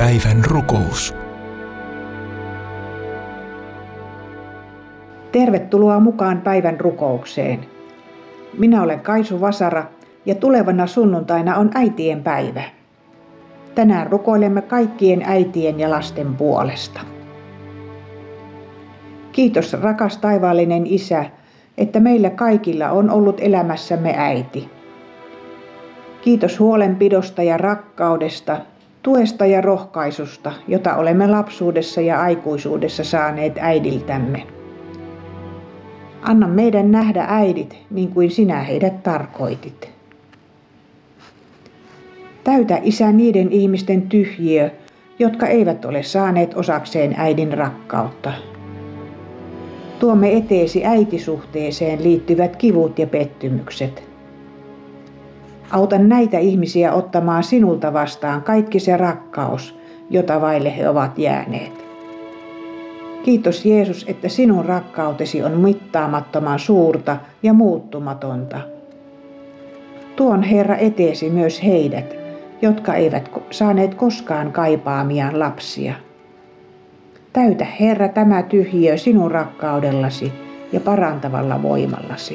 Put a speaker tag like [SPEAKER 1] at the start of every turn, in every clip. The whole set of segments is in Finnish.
[SPEAKER 1] Päivän rukous.
[SPEAKER 2] Tervetuloa mukaan päivän rukoukseen. Minä olen Kaisu Vasara ja tulevana sunnuntaina on äitien päivä. Tänään rukoilemme kaikkien äitien ja lasten puolesta. Kiitos rakas taivaallinen Isä, että meillä kaikilla on ollut elämässämme äiti. Kiitos huolenpidosta ja rakkaudesta, tuesta ja rohkaisusta, jota olemme lapsuudessa ja aikuisuudessa saaneet äidiltämme. Anna meidän nähdä äidit niin kuin sinä heidät tarkoitit. Täytä Isä niiden ihmisten tyhjiö, jotka eivät ole saaneet osakseen äidin rakkautta. Tuomme eteesi äitisuhteeseen liittyvät kivut ja pettymykset. Auta näitä ihmisiä ottamaan sinulta vastaan kaikki se rakkaus, jota vaille he ovat jääneet. Kiitos Jeesus, että sinun rakkautesi on mittaamattoman suurta ja muuttumatonta. Tuon Herra eteesi myös heidät, jotka eivät saaneet koskaan kaipaamiaan lapsia. Täytä Herra tämä tyhjiö sinun rakkaudellasi ja parantavalla voimallasi.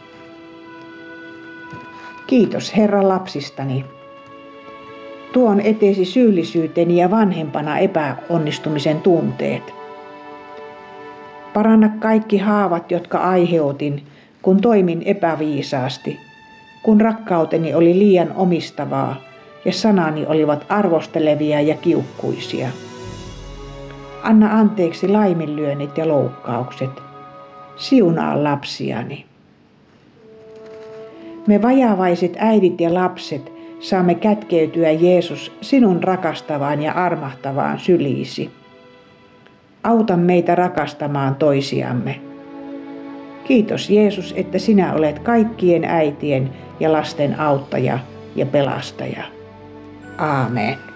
[SPEAKER 2] Kiitos Herra lapsistani. Tuon eteesi syyllisyyteni ja vanhempana epäonnistumisen tunteet. Paranna kaikki haavat, jotka aiheutin, kun toimin epäviisaasti, kun rakkauteni oli liian omistavaa ja sanani olivat arvostelevia ja kiukkuisia. Anna anteeksi laiminlyönnit ja loukkaukset. Siunaa lapsiani. Me vajavaiset äidit ja lapset saamme kätkeytyä Jeesus sinun rakastavaan ja armahtavaan syliisi. Auta meitä rakastamaan toisiamme. Kiitos Jeesus, että sinä olet kaikkien äitien ja lasten auttaja ja pelastaja. Aamen.